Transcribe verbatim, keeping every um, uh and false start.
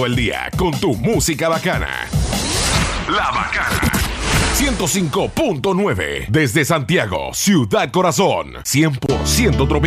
el día con tu música bacana. La Bacana. ciento cinco punto nueve desde Santiago, Ciudad Corazón. cien por ciento tropical.